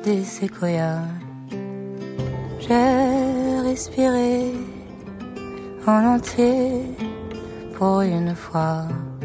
des séquoias. J'ai respiré en entier pour une fois.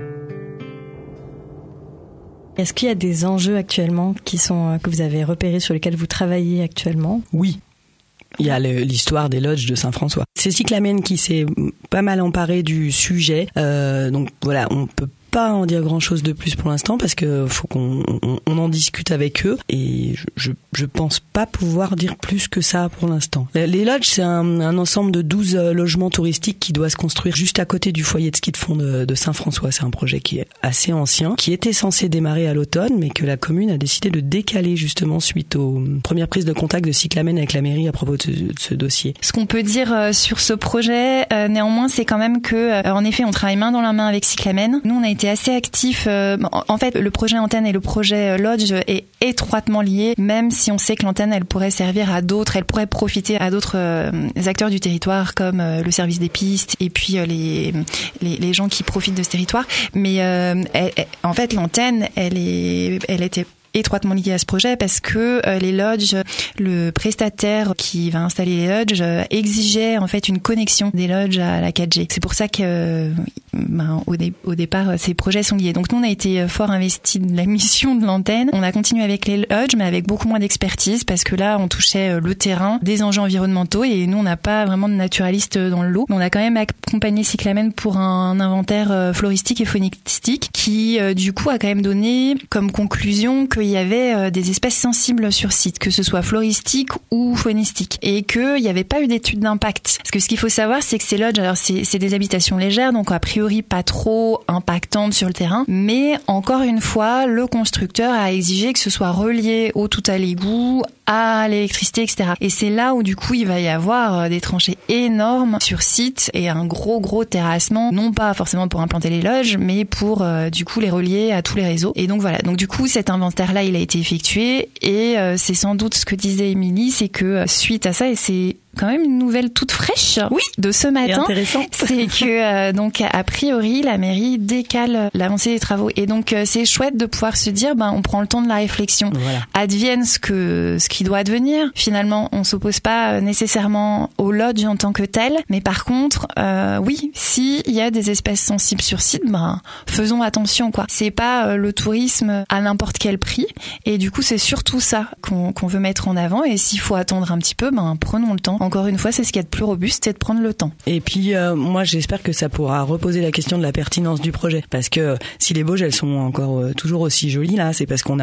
Est-ce qu'il y a des enjeux actuellement que vous avez repérés, sur lesquels vous travaillez actuellement ? Oui. Il y a l'histoire des lodges de Saint-François. C'est Cyclamen qui s'est pas mal emparé du sujet. Donc voilà, on peut pas en dire grand chose de plus pour l'instant parce que faut qu'on en discute avec eux et je pense pas pouvoir dire plus que ça pour l'instant. Les lodges, c'est un ensemble de 12 logements touristiques qui doit se construire juste à côté du foyer de ski de fond de Saint-François. C'est un projet qui est assez ancien, qui était censé démarrer à l'automne mais que la commune a décidé de décaler justement suite aux premières prises de contact de Cyclamen avec la mairie à propos de ce dossier. Ce qu'on peut dire sur ce projet, néanmoins, c'est quand même que, en effet, on travaille main dans la main avec Cyclamen. Nous, on a été assez actifs. En fait, le projet antenne et le projet lodge est étroitement lié, même si on sait que l'antenne, elle pourrait servir à d'autres, elle pourrait profiter à d'autres acteurs du territoire, comme le service des pistes et puis les gens qui profitent de ce territoire. Mais en fait, l'antenne, elle était étroitement lié à ce projet parce que les lodges, le prestataire qui va installer les lodges exigeait en fait une connexion des lodges à la 4G. C'est pour ça que au départ ces projets sont liés. Donc nous on a été fort investis de la mission de l'antenne. On a continué avec les lodges mais avec beaucoup moins d'expertise parce que là on touchait le terrain, des enjeux environnementaux et nous on n'a pas vraiment de naturalistes dans le lot. Mais on a quand même accompagné Cyclamen pour un inventaire floristique et faunistique qui du coup a quand même donné comme conclusion qu'il y avait des espèces sensibles sur site, que ce soit floristique ou faunistique, et qu'il n'y avait pas eu d'étude d'impact. Parce que ce qu'il faut savoir, c'est que ces lodges, alors c'est des habitations légères, donc a priori pas trop impactantes sur le terrain, mais encore une fois, le constructeur a exigé que ce soit relié au tout à l'égout, à l'électricité, etc. Et c'est là où du coup il va y avoir des tranchées énormes sur site et un gros terrassement, non pas forcément pour implanter les loges, mais pour du coup les relier à tous les réseaux. Et donc voilà, donc du coup cet inventaire-là il a été effectué et c'est sans doute ce que disait Émilie, c'est que suite à ça, et c'est quand même une nouvelle toute fraîche de ce matin, c'est que donc a priori la mairie décale l'avancée des travaux et donc c'est chouette de pouvoir se dire on prend le temps de la réflexion, voilà. Advienne ce qui doit advenir. Finalement on s'oppose pas nécessairement au lodge en tant que tel, mais par contre oui, si il y a des espèces sensibles sur site, faisons attention quoi. C'est pas le tourisme à n'importe quel prix et du coup c'est surtout ça qu'on veut mettre en avant et s'il faut attendre un petit peu, prenons le temps. Encore une fois, c'est ce qu'il y a de plus robuste, c'est de prendre le temps. Et puis, moi, j'espère que ça pourra reposer la question de la pertinence du projet. Parce que si les Bauges, elles sont encore toujours aussi jolies, là, c'est parce qu'on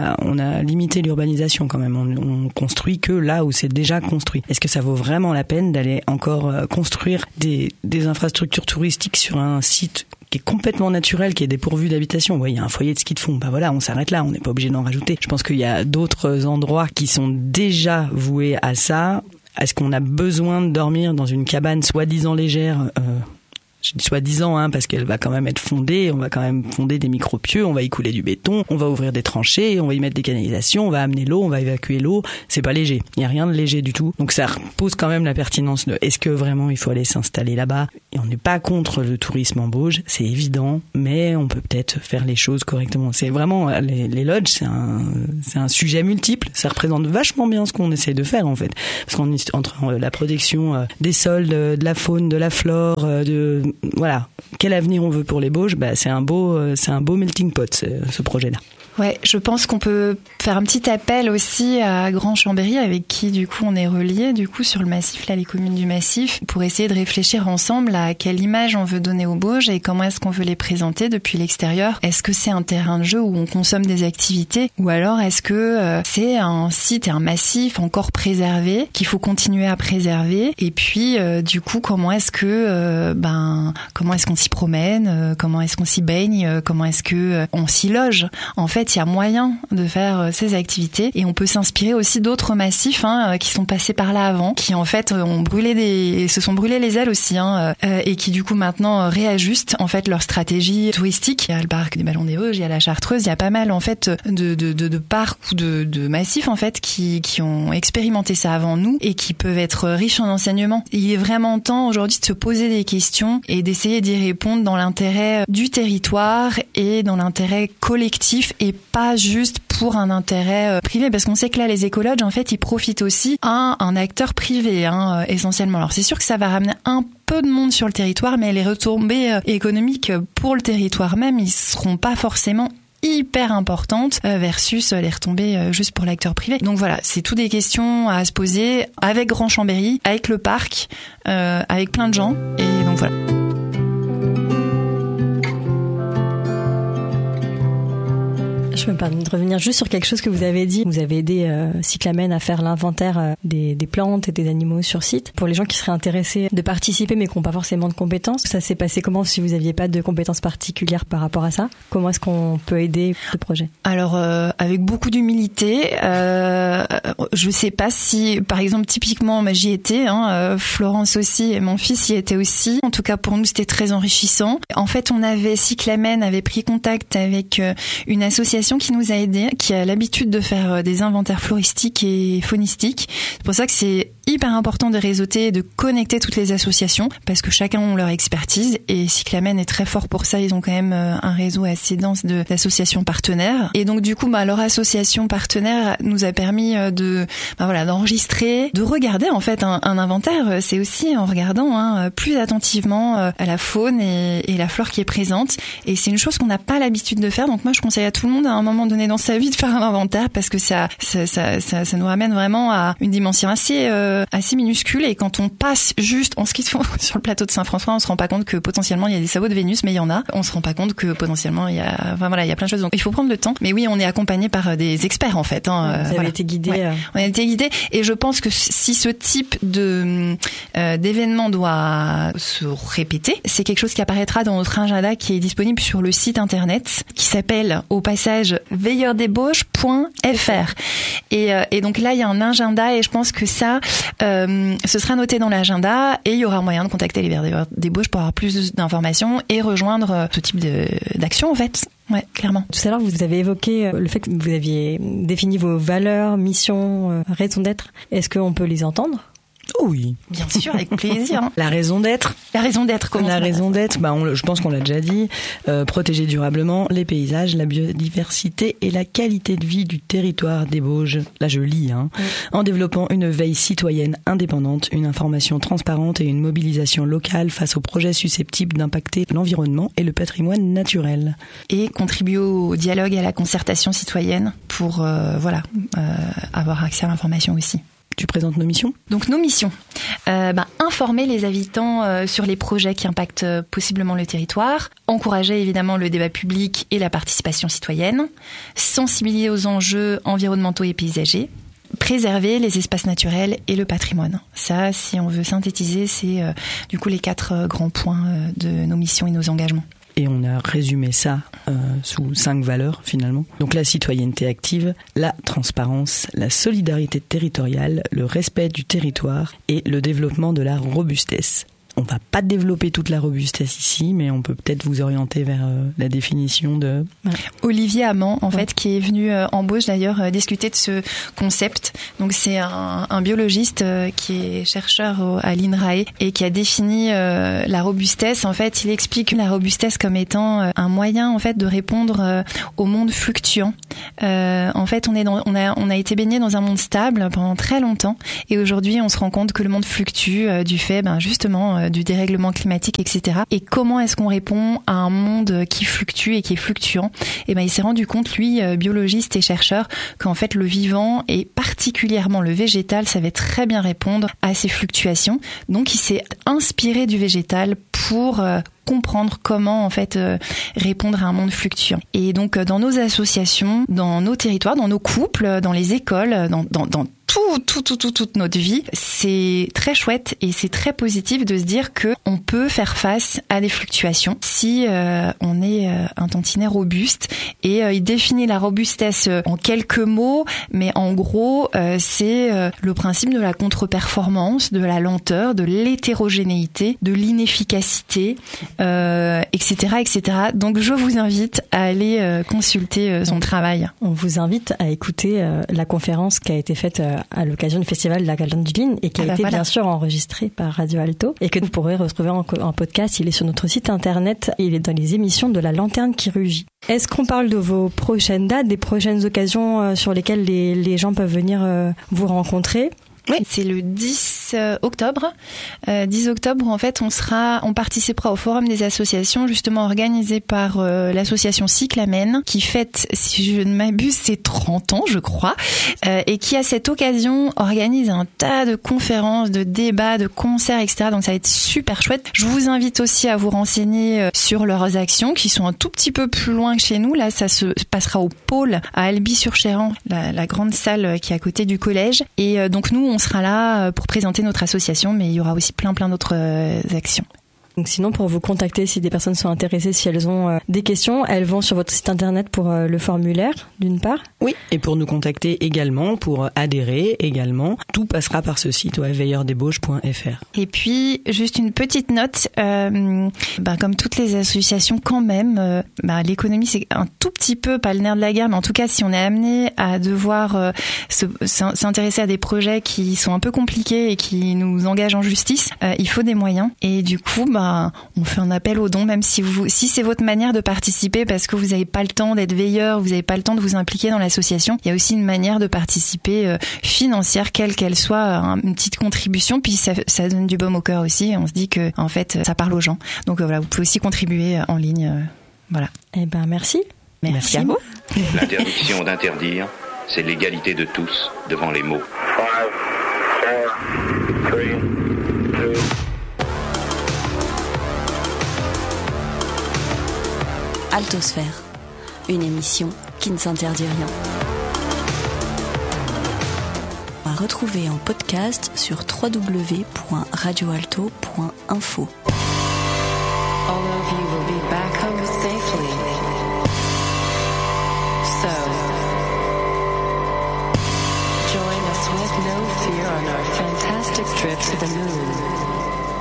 a limité l'urbanisation quand même. On construit que là où c'est déjà construit. Est-ce que ça vaut vraiment la peine d'aller encore construire des infrastructures touristiques sur un site qui est complètement naturel, qui est dépourvu d'habitation? Il y a un foyer de ski de fond. Voilà, on s'arrête là. On n'est pas obligé d'en rajouter. Je pense qu'il y a d'autres endroits qui sont déjà voués à ça. Est-ce qu'on a besoin de dormir dans une cabane soi-disant légère Je dis soi-disant parce qu'elle va quand même être fondée, on va quand même fonder des micro-pieux, on va y couler du béton, on va ouvrir des tranchées, on va y mettre des canalisations, on va amener l'eau, on va évacuer l'eau. C'est pas léger, il n'y a rien de léger du tout. Donc ça pose quand même la pertinence de est-ce que vraiment il faut aller s'installer là-bas? Et on n'est pas contre le tourisme en Bauges, c'est évident, mais on peut peut-être faire les choses correctement. C'est vraiment, les lodges, c'est un sujet multiple, ça représente vachement bien ce qu'on essaie de faire en fait. Parce qu'on est entre la protection des sols, de la faune, de la flore, voilà, quel avenir on veut pour les Bauges, c'est un beau melting pot ce projet-là. Ouais, je pense qu'on peut faire un petit appel aussi à Grand-Chambéry avec qui du coup on est relié du coup sur le massif, là les communes du massif, pour essayer de réfléchir ensemble à quelle image on veut donner aux Bauges et comment est-ce qu'on veut les présenter depuis l'extérieur. Est-ce que c'est un terrain de jeu où on consomme des activités ou alors est-ce que c'est un site et un massif encore préservé qu'il faut continuer à préserver et puis du coup comment est-ce que comment est-ce qu'on s'y promène, comment est-ce qu'on s'y baigne, comment est-ce que on s'y loge. En fait, il y a moyen de faire ces activités et on peut s'inspirer aussi d'autres massifs qui sont passés par là avant, qui en fait se sont brûlés les ailes aussi et qui du coup maintenant réajustent en fait leur stratégie touristique. Il y a le parc des Ballons des Vosges, il y a la Chartreuse, il y a pas mal en fait de parcs ou de massifs en fait qui ont expérimenté ça avant nous et qui peuvent être riches en enseignements. Il est vraiment temps aujourd'hui de se poser des questions et d'essayer d'y répondre dans l'intérêt du territoire et dans l'intérêt collectif et pas juste pour un intérêt privé, parce qu'on sait que là, les écologes, en fait, ils profitent aussi à un acteur privé, essentiellement. Alors, c'est sûr que ça va ramener un peu de monde sur le territoire, mais les retombées économiques pour le territoire même, ils seront pas forcément hyper importante versus les retombées juste pour l'acteur privé. Donc voilà, c'est tout des questions à se poser avec Grand Chambéry, avec le parc, avec plein de gens. Et donc voilà. Je me permets de revenir juste sur quelque chose que vous avez dit. Vous avez aidé Cyclamen à faire l'inventaire des plantes et des animaux sur site. Pour les gens qui seraient intéressés de participer mais qui n'ont pas forcément de compétences, ça s'est passé comment si vous n'aviez pas de compétences particulières par rapport à ça? Comment est-ce qu'on peut aider le projet? Alors, avec beaucoup d'humilité, je sais pas si, par exemple, typiquement, j'y étais, Florence aussi et mon fils y étaient aussi. En tout cas, pour nous, c'était très enrichissant. En fait, Cyclamen avait pris contact avec une association qui nous a aidés, qui a l'habitude de faire des inventaires floristiques et faunistiques. C'est pour ça que c'est hyper important de réseauter et de connecter toutes les associations, parce que chacun a leur expertise, et Cyclamen est très fort pour ça. Ils ont quand même un réseau assez dense d'associations partenaires, et donc du coup leur association partenaire nous a permis d'enregistrer, de regarder en fait un inventaire. C'est aussi en regardant plus attentivement à la faune et la flore qui est présente, et c'est une chose qu'on n'a pas l'habitude de faire. Donc moi je conseille à tout le monde à un moment donné dans sa vie de faire un inventaire, parce que ça nous ramène vraiment à une dimension assez minuscule, et quand on passe juste en ski de fond sur le plateau de Saint-François, on se rend pas compte que potentiellement il y a des sabots de Vénus, mais il y en a. On se rend pas compte que potentiellement il y a plein de choses. Donc il faut prendre le temps. Mais oui, on est accompagné par des experts en fait. Vous avez été guidés. Ouais. On a été guidés, et je pense que si ce type d'événement doit se répéter, c'est quelque chose qui apparaîtra dans notre agenda qui est disponible sur le site internet, qui s'appelle au passage veilleurdesbauges.fr. Et donc là il y a un agenda, et je pense que ça ce sera noté dans l'agenda, et il y aura moyen de contacter les Veilleurs des Bauges pour avoir plus d'informations et rejoindre ce type d'action en fait. Ouais, clairement. Tout à l'heure, vous avez évoqué le fait que vous aviez défini vos valeurs, missions, raisons d'être. Est-ce qu'on peut les entendre? Oui. Bien sûr, avec plaisir. La raison d'être. Comment La raison d'être, je pense qu'on l'a déjà dit. Protéger durablement les paysages, la biodiversité et la qualité de vie du territoire des Bauges. Là, je lis, en développant une veille citoyenne indépendante, une information transparente et une mobilisation locale face aux projets susceptibles d'impacter l'environnement et le patrimoine naturel. Et contribuer au dialogue et à la concertation citoyenne pour, avoir accès à l'information aussi. Tu présentes nos missions? Donc nos missions, informer les habitants sur les projets qui impactent possiblement le territoire, encourager évidemment le débat public et la participation citoyenne, sensibiliser aux enjeux environnementaux et paysagers, préserver les espaces naturels et le patrimoine. Ça, si on veut synthétiser, c'est du coup les 4 grands points de nos missions et nos engagements. Et on a résumé ça sous 5 valeurs finalement. Donc la citoyenneté active, la transparence, la solidarité territoriale, le respect du territoire et le développement de la robustesse. On va pas développer toute la robustesse ici, mais on peut peut-être vous orienter vers la définition de... Olivier Amand, en fait, qui est venu en Bauges d'ailleurs discuter de ce concept. Donc c'est un biologiste qui est chercheur à l'INRAE et qui a défini la robustesse. En fait, il explique la robustesse comme étant un moyen en fait de répondre au monde fluctuant. En fait, on a été baigné dans un monde stable pendant très longtemps, et aujourd'hui, on se rend compte que le monde fluctue du fait, justement, du dérèglement climatique, etc. Et comment est-ce qu'on répond à un monde qui fluctue et qui est fluctuant? Et il s'est rendu compte, lui, biologiste et chercheur, qu'en fait le vivant et particulièrement le végétal savait très bien répondre à ces fluctuations. Donc il s'est inspiré du végétal pour comprendre comment en fait répondre à un monde fluctuant. Et donc dans nos associations, dans nos territoires, dans nos couples, dans les écoles, dans toute notre vie, c'est très chouette et c'est très positif de se dire que on peut faire face à des fluctuations si on est un tantinet robuste. Et il définit la robustesse en quelques mots, mais en gros c'est le principe de la contre-performance, de la lenteur, de l'hétérogénéité, de l'inefficacité, etc. Donc je vous invite à aller consulter son travail. On vous invite à écouter la conférence qui a été faite à l'occasion du festival de la Calandulin et qui a été bien sûr enregistré par Radio Alto et que vous pourrez retrouver en podcast. Il est sur notre site internet et il est dans les émissions de la Lanterne qui rugit. Est-ce qu'on parle de vos prochaines dates, des prochaines occasions sur lesquelles les gens peuvent venir vous rencontrer? Oui, c'est le 10 octobre. 10 octobre, où en fait, on participera au Forum des associations, justement organisé par l'association Cyclamen, qui fête, si je ne m'abuse, ses 30 ans, je crois, et qui, à cette occasion, organise un tas de conférences, de débats, de concerts, etc. Donc, ça va être super chouette. Je vous invite aussi à vous renseigner sur leurs actions, qui sont un tout petit peu plus loin que chez nous. Là, ça se passera au pôle, à Albi-sur-Chéran, la grande salle qui est à côté du collège. Et donc, nous, on sera là pour présenter notre association, mais il y aura aussi plein d'autres actions. Donc sinon, pour vous contacter, si des personnes sont intéressées, si elles ont des questions, elles vont sur votre site internet pour le formulaire, d'une part. Oui, et pour nous contacter également, pour adhérer également, tout passera par ce site, veilleurdesbauges.fr. Et puis, juste une petite note, comme toutes les associations quand même, l'économie c'est un tout petit peu, pas le nerf de la guerre, mais en tout cas, si on est amené à devoir s'intéresser à des projets qui sont un peu compliqués et qui nous engagent en justice, il faut des moyens. Et du coup, on fait un appel aux dons, même si c'est votre manière de participer parce que vous n'avez pas le temps d'être veilleur, vous n'avez pas le temps de vous impliquer dans l'association. Il y a aussi une manière de participer financière, quelle qu'elle soit, une petite contribution, puis ça donne du baume au cœur aussi. On se dit que en fait, ça parle aux gens. Donc voilà, vous pouvez aussi contribuer en ligne. Voilà. Eh ben merci. Merci à vous. L'interdiction d'interdire, c'est l'égalité de tous devant les mots. 5, 4, 3, 2. Altosphère, une émission qui ne s'interdit rien. À retrouver en podcast sur www.radioalto.info. All of you will be back home safely. So, join us with no fear on our fantastic trip to the moon.